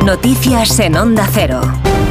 Noticias en Onda Cero.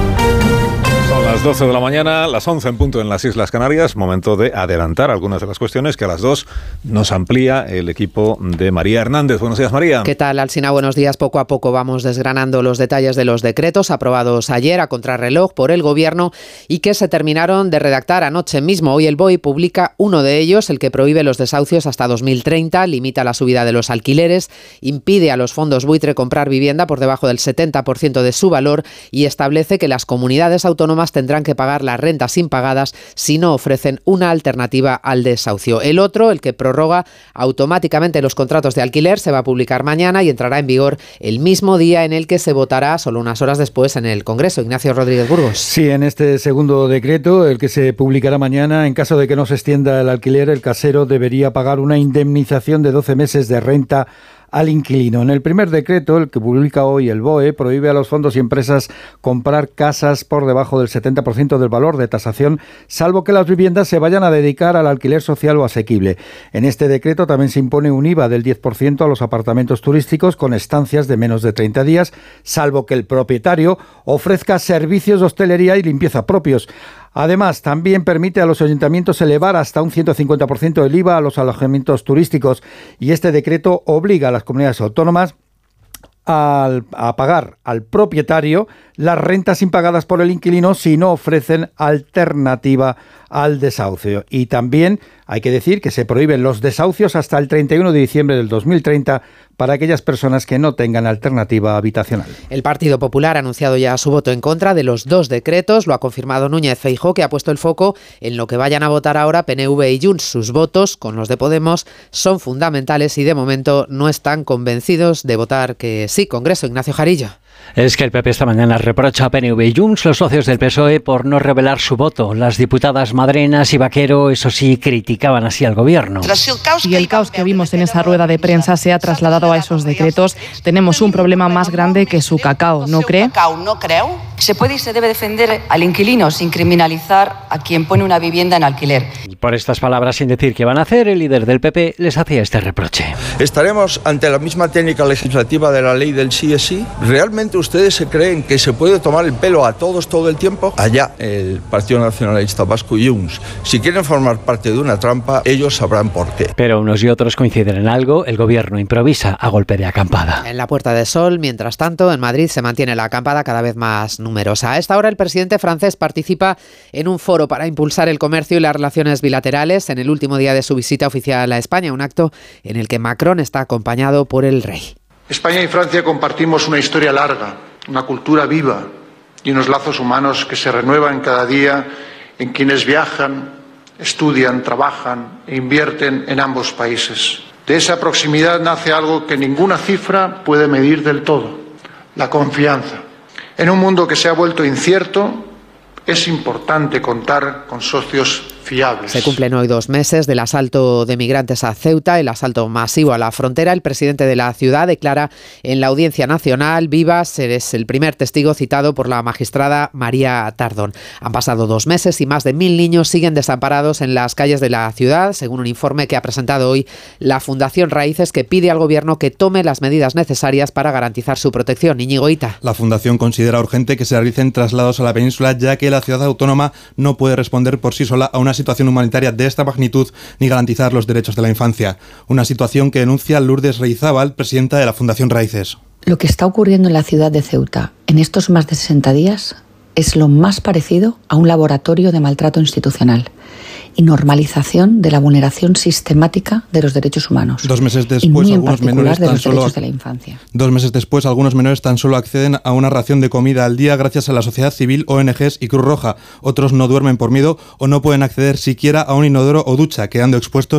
Son las 12 de la mañana, las 11 en punto en las Islas Canarias. Momento de adelantar algunas de las cuestiones que a las 2 nos amplía el equipo de María Hernández. Buenos días, María. ¿Qué tal, Alsina? Buenos días. Poco a poco vamos desgranando los detalles de los decretos aprobados ayer a contrarreloj por el Gobierno y que se terminaron de redactar anoche mismo. Hoy el BOE publica uno de ellos, el que prohíbe los desahucios hasta 2030, limita la subida de los alquileres, impide a los fondos buitre comprar vivienda por debajo del 70% de su valor y establece que las comunidades autónomas tendrán que pagar las rentas impagadas si no ofrecen una alternativa al desahucio. El otro, el que prorroga automáticamente los contratos de alquiler, se va a publicar mañana y entrará en vigor el mismo día en el que se votará solo unas horas después en el Congreso. Ignacio Rodríguez Burgos. Sí, en este segundo decreto, el que se publicará mañana, en caso de que no se extienda el alquiler, el casero debería pagar una indemnización de 12 meses de renta al inquilino. En el primer decreto, el que publica hoy el BOE, prohíbe a los fondos y empresas comprar casas por debajo del 70% del valor de tasación, salvo que las viviendas se vayan a dedicar al alquiler social o asequible. En este decreto también se impone un IVA del 10% a los apartamentos turísticos con estancias de menos de 30 días, salvo que el propietario ofrezca servicios de hostelería y limpieza propios. Además, también permite a los ayuntamientos elevar hasta un 150% el IVA a los alojamientos turísticos y este decreto obliga a las comunidades autónomas a pagar al propietario las rentas impagadas por el inquilino si no ofrecen alternativa al desahucio. Y también hay que decir que se prohíben los desahucios hasta el 31 de diciembre del 2030 para aquellas personas que no tengan alternativa habitacional. El Partido Popular ha anunciado ya su voto en contra de los dos decretos. Lo ha confirmado Núñez Feijóo, que ha puesto el foco en lo que vayan a votar ahora PNV y Junts. Sus votos, con los de Podemos, son fundamentales y de momento no están convencidos de votar que sí. Congreso, Ignacio Jarillo. Es que el PP esta mañana reprocha a PNV y Junts, los socios del PSOE, por no revelar su voto. Las diputadas Madrenas y Vaquero, eso sí, criticaban así al gobierno. Y el caos que vimos en esa rueda de prensa se ha trasladado a esos decretos. Tenemos un problema más grande que su cacao, ¿no cree? Se puede y se debe defender al inquilino sin criminalizar a quien pone una vivienda en alquiler. Y por estas palabras, sin decir qué van a hacer, el líder del PP les hacía este reproche. ¿Estaremos ante la misma técnica legislativa de la ley del sí es sí? ¿Realmente ustedes se creen que se puede tomar el pelo a todos todo el tiempo? Allá, el Partido Nacionalista Vasco y Junts. Si quieren formar parte de una trampa, ellos sabrán por qué. Pero unos y otros coinciden en algo. El gobierno improvisa a golpe de acampada. En la Puerta del Sol, mientras tanto, en Madrid se mantiene la acampada cada vez más numerosa. A esta hora, el presidente francés participa en un foro para impulsar el comercio y las relaciones bilaterales en el último día de su visita oficial a España, un acto en el que Macron está acompañado por el rey. España y Francia compartimos una historia larga, una cultura viva y unos lazos humanos que se renuevan cada día en quienes viajan, estudian, trabajan e invierten en ambos países. De esa proximidad nace algo que ninguna cifra puede medir del todo: la confianza. En un mundo que se ha vuelto incierto, es importante contar con socios fiables. Se cumplen hoy 2 meses del asalto de migrantes a Ceuta, el asalto masivo a la frontera. El presidente de la ciudad declara en la Audiencia Nacional: Vivas, eres el primer testigo citado por la magistrada María Tardón. Han pasado 2 meses y más de 1.000 niños siguen desamparados en las calles de la ciudad, según un informe que ha presentado hoy la Fundación Raíces, que pide al gobierno que tome las medidas necesarias para garantizar su protección. Íñigo Hita. La Fundación considera urgente que se realicen traslados a la península, ya que la ciudad autónoma no puede responder por sí sola a una situación humanitaria de esta magnitud ni garantizar los derechos de la infancia. Una situación que denuncia Lourdes Reizábal, presidenta de la Fundación Raíces. Lo que está ocurriendo en la ciudad de Ceuta en estos más de 60 días es lo más parecido a un laboratorio de maltrato institucional y normalización de la vulneración sistemática de los derechos humanos. 2 meses después, y muy en algunos particular menores de los tan derechos de la infancia. 2 meses después, algunos menores tan solo acceden a una ración de comida al día gracias a la sociedad civil, ONGs y Cruz Roja. Otros no duermen por miedo o no pueden acceder siquiera a un inodoro o ducha, quedando expuestos